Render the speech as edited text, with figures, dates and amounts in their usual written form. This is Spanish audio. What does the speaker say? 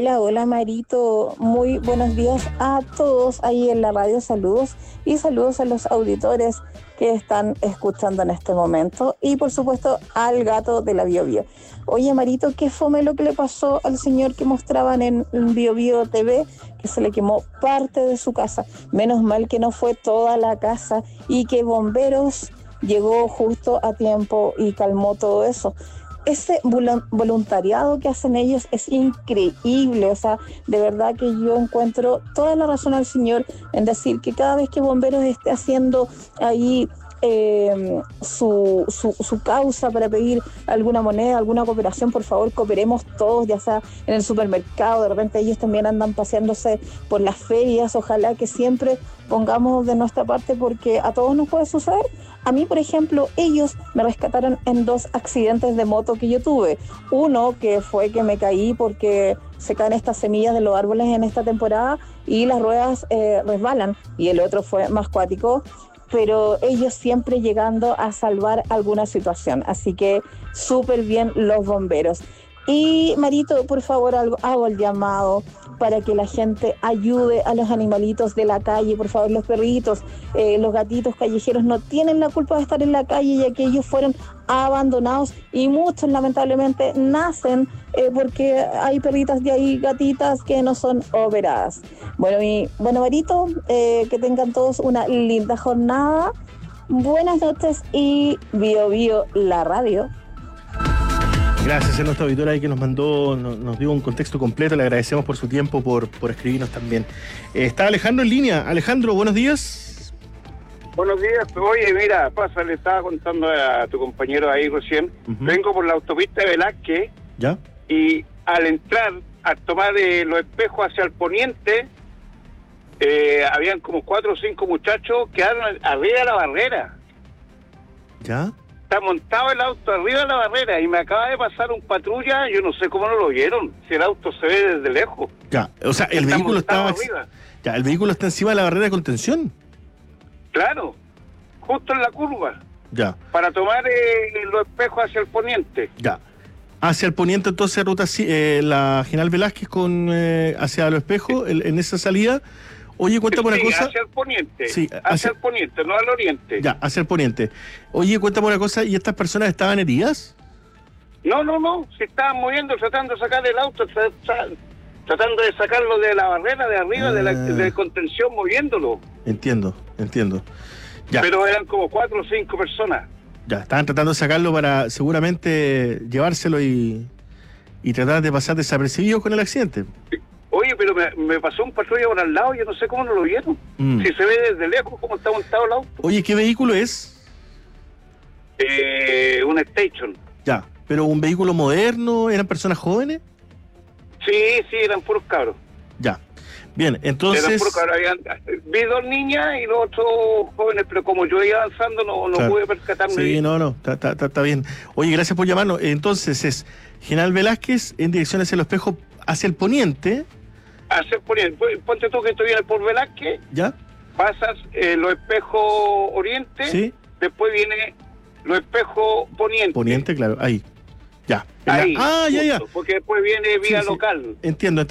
Hola, hola Marito, muy buenos días a todos ahí en la radio, saludos y saludos a los auditores que están escuchando en este momento y por supuesto al gato de la Bio Bio. Oye Marito, ¿qué fue lo que le pasó al señor que mostraban en Bio Bio TV? Que se le quemó parte de su casa, menos mal que no fue toda la casa y que bomberos llegó justo a tiempo y calmó todo eso. Ese voluntariado que hacen ellos es increíble, o sea, de verdad que yo encuentro toda la razón al señor en decir que cada vez que Bomberos esté haciendo ahí su causa para pedir alguna moneda, alguna cooperación, por favor cooperemos todos, ya sea en el supermercado, de repente ellos también andan paseándose por las ferias, ojalá que siempre pongamos de nuestra parte porque a todos nos puede suceder. A mí, por ejemplo, ellos me rescataron en 2 accidentes de moto que yo tuve. Uno que fue que me caí porque se caen estas semillas de los árboles en esta temporada y las ruedas resbalan. Y el otro fue más cuático, pero ellos siempre llegando a salvar alguna situación. Así que súper bien los bomberos. Y Marito, por favor, hago el llamado para que la gente ayude a los animalitos de la calle, por favor, los perritos, los gatitos callejeros no tienen la culpa de estar en la calle, ya que ellos fueron abandonados y muchos lamentablemente nacen porque hay perritas de ahí, gatitas que no son operadas. Bueno, Marito, que tengan todos una linda jornada, buenas noches y Bio Bio la radio. Gracias a nuestra auditora ahí que nos mandó, nos dio un contexto completo. Le agradecemos por su tiempo, por escribirnos también. Está Alejandro en línea. Alejandro, buenos días. Buenos días. Oye, mira, pasa, le estaba contando a tu compañero ahí recién. Vengo por la autopista de Velázquez. ¿Ya? Y al entrar, al tomar los espejos hacia el poniente, habían como 4 o 5 muchachos que quedaron arriba de la barrera. ¿Ya? Está montado el auto arriba de la barrera y me acaba de pasar un patrulla, yo no sé cómo no lo vieron, si el auto se ve desde lejos. Ya, o sea, el vehículo estaba arriba. Ya, el vehículo está encima de la barrera de contención. Claro, justo en la curva. Ya. Para tomar los espejos hacia el poniente. Ya. Hacia el poniente, entonces, ruta la General Velázquez con hacia los espejos, en esa salida. Oye, cuéntame una cosa. Hacia el poniente. Sí, hacia el poniente, no al oriente. Ya, hacia el poniente. Oye, cuéntame una cosa. ¿Y estas personas estaban heridas? No. Se estaban moviendo, tratando de sacar el auto, tratando de sacarlo de la barrera de arriba, de contención, moviéndolo. Entiendo. Ya. Pero eran como 4 o 5 personas. Ya, estaban tratando de sacarlo para seguramente llevárselo y tratar de pasar desapercibido con el accidente. Oye, pero me pasó un patrulla por al lado, yo no sé cómo no lo vieron. Si se ve desde lejos cómo está montado el auto. Oye, ¿qué vehículo es? Un Station. Ya, pero un vehículo moderno, ¿eran personas jóvenes? Sí, eran puros cabros. Ya, bien, entonces... Eran puros cabros, vi 2 niñas y 2 otros jóvenes, pero como yo iba avanzando no claro. Pude percatarme. Sí, bien. no, está bien. Oye, gracias por llamarnos. Entonces es General Velázquez en dirección hacia el espejo, hacia el poniente... Hacia el poniente, ponte tú que estoy por Velázquez, ¿ya? Pasas los espejos oriente, ¿sí? Después viene los espejos poniente. Poniente, claro, ahí. Ya. Ahí, ya. Porque después viene vía local. Entiendo.